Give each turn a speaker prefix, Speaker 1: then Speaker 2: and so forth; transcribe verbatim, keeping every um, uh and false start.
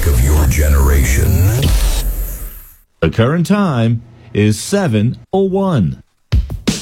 Speaker 1: music of your generation.
Speaker 2: The current time is seven oh one.